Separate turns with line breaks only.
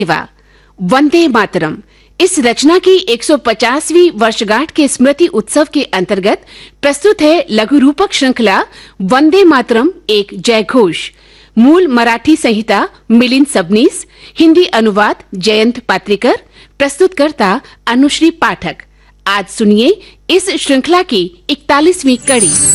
सेवा वंदे मातरम। इस रचना की 150वीं वर्षगांठ के स्मृति उत्सव के अंतर्गत प्रस्तुत है लघु रूपक श्रृंखला वंदे मातरम एक जय घोष। मूल मराठी संहिता मिलिंद सबनीस, हिंदी अनुवाद जयंत पात्रिकर, प्रस्तुतकर्ता अनुश्री पाठक। आज सुनिए इस श्रृंखला की 41वीं कड़ी।